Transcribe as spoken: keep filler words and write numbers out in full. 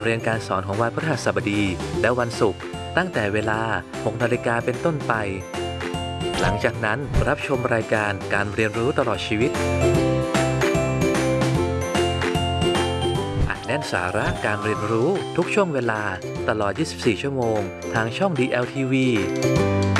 เรียนการสอนของวันพฤหัสบดีและวันศุกร์ตั้งแต่เวลาหกนาฬิกาเป็นต้นไปหลังจากนั้นรับชมรายการการเรียนรู้ตลอดชีวิตอัดแน่นสาระการเรียนรู้ทุกช่วงเวลาตลอดยี่สิบสี่ชั่วโมงทางช่อง ดี แอล ที วี